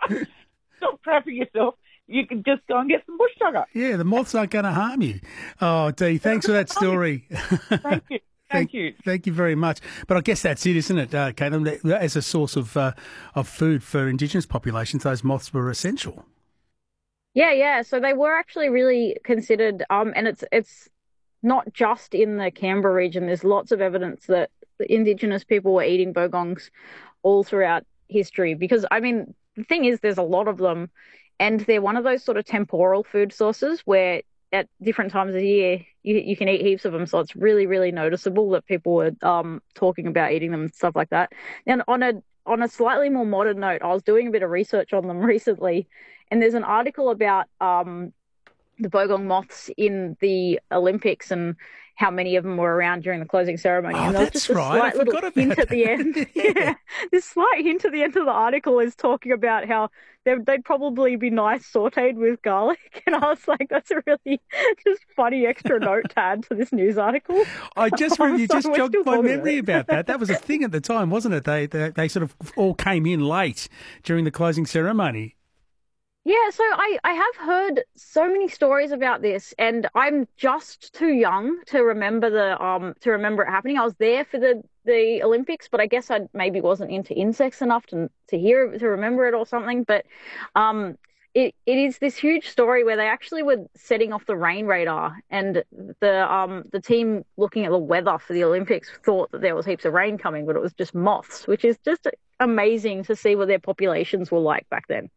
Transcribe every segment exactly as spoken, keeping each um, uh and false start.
Stop trapping yourself. You can just go and get some bush tucker. Yeah, the moths aren't going to harm you. Oh, Dee, thanks for that story. Thank you. Thank, thank you. Thank you very much. But I guess that's it, isn't it, uh, Caitlin? As a source of uh, of food for Indigenous populations, those moths were essential. Yeah, yeah. So they were actually really considered, um, and it's it's not just in the Canberra region. There's lots of evidence that the Indigenous people were eating bogongs all throughout history. Because, I mean, the thing is, there's a lot of them, and they're one of those sort of temporal food sources where at different times of the year you, you can eat heaps of them. So it's really, really noticeable that people were um, talking about eating them and stuff like that. And on a on a slightly more modern note, I was doing a bit of research on them recently, and there's an article about um, the bogong moths in the Olympics and how many of them were around during the closing ceremony. Oh, and there was that's just a right. slight I little forgot hint about at the that. end. Yeah. Yeah. This slight hint at the end of the article is talking about how they'd, they'd probably be nice sauteed with garlic. And I was like, that's a really just funny extra note to add to this news article. I just Um, you so just we're jogged still my talking memory about it. about that. That was a thing at the time, wasn't it? They, they they sort of all came in late during the closing ceremony. Yeah, so I, I have heard so many stories about this, and I'm just too young to remember the um to remember it happening. I was there for the, the Olympics, but I guess I maybe wasn't into insects enough to to hear to remember it or something. But um, it it is this huge story where they actually were setting off the rain radar, and the um the team looking at the weather for the Olympics thought that there was heaps of rain coming, but it was just moths, which is just amazing to see what their populations were like back then.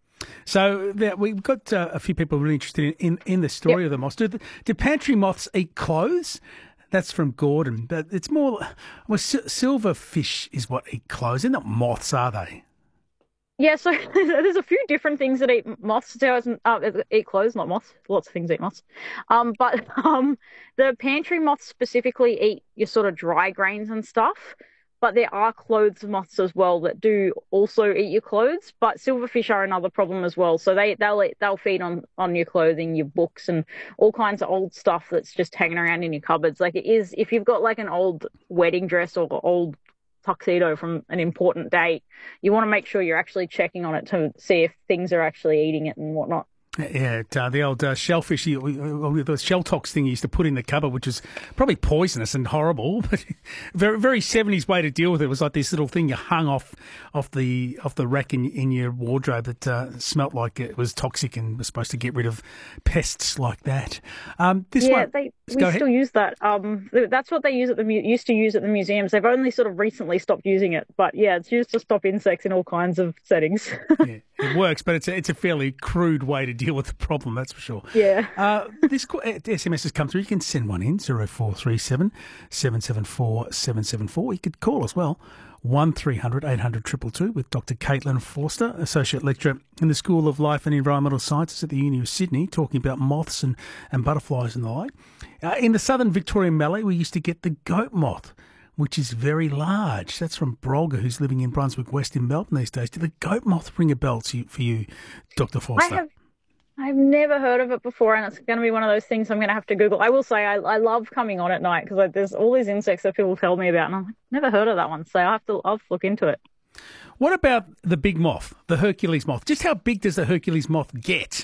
So there, we've got uh, a few people really interested in, in, in the story Yep. of the moths. Do, the- do pantry moths eat clothes? That's from Gordon. But it's more, well, sil- silverfish is what eat clothes. They're not moths, are they? Yeah, so there's a few different things that eat moths. So it's, uh, eat clothes, not moths. Lots of things eat moths. Um, but um, the pantry moths specifically eat your sort of dry grains and stuff. But there are clothes moths as well that do also eat your clothes. But silverfish are another problem as well. So they they'll eat, they'll feed on on your clothing, your books, and all kinds of old stuff that's just hanging around in your cupboards. Like it is, if you've got like an old wedding dress or old tuxedo from an important date, you want to make sure you're actually checking on it to see if things are actually eating it and whatnot. Yeah, it, uh, the old uh, shellfish, you- uh, the shell tox thing you used to put in the cupboard, which was probably poisonous and horrible, but very very seventies way to deal with it. It was like this little thing you hung off off the off the rack in, in your wardrobe that uh, smelt like it was toxic and was supposed to get rid of pests like that. Um, this yeah, one, they we go still ahead. use that. Um, th- that's what they use at the mu- used to use at the museums. They've only sort of recently stopped using it, but yeah, it's used to stop insects in all kinds of settings. Yeah, it works, but it's a, it's a fairly crude way to deal with the problem, that's for sure. Yeah. Uh, this qu- uh, S M S has come through. You can send one in, zero four three seven, seven seven four, seven seven four. You could call as well, one three hundred, eight hundred, two two two, with Doctor Caitlin Forster, Associate Lecturer in the School of Life and Environmental Sciences at the Uni of Sydney, talking about moths and, and butterflies and the like. Uh, in the southern Victorian Mallee, we used to get the goat moth, which is very large. That's from Brolga, who's living in Brunswick West in Melbourne these days. Did the goat moth ring a bell to you, for you, Doctor I Forster? have I've never heard of it before, and it's going to be one of those things I'm going to have to Google. I will say I, I love coming on at night because like, there's all these insects that people tell me about, and I'm like, never heard of that one, so I have to I'll have to look into it. What about the big moth, the Hercules moth? Just how big does the Hercules moth get?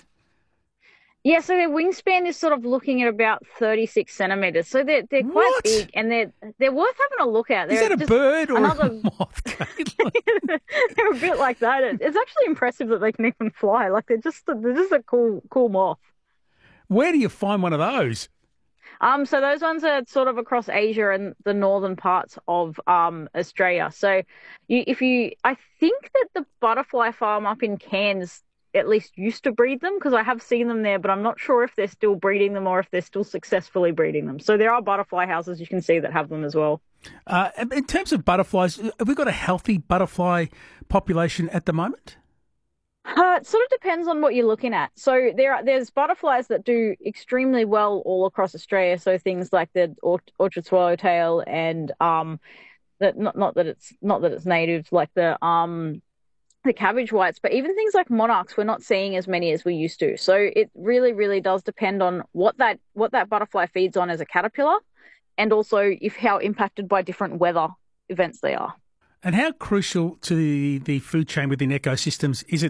Yeah, so their wingspan is sort of looking at about thirty-six centimeters. So they're they're quite What? big, and they're they're worth having a look at. Is They're that a just bird or another... a moth, Caitlin? They're a bit like that. It- It's actually impressive that they can even fly. Like they're just they're just a cool cool moth. Where do you find one of those? Um, so those ones are sort of across Asia and the northern parts of um Australia. So you, if you, I think that the butterfly farm up in Cairns at least used to breed them because I have seen them there, but I'm not sure if they're still breeding them or if they're still successfully breeding them. So there are butterfly houses you can see that have them as well. Uh, in terms of butterflies, have we got a healthy butterfly population at the moment? Uh, it sort of depends on what you're looking at. So there are there's butterflies that do extremely well all across Australia. So things like the or- orchard swallowtail and um, that not not that it's not that it's native like the um the cabbage whites, but even things like monarchs, we're not seeing as many as we used to. So it really, really does depend on what that what that butterfly feeds on as a caterpillar, and also if how impacted by different weather events they are. And how crucial to the, the food chain within ecosystems is it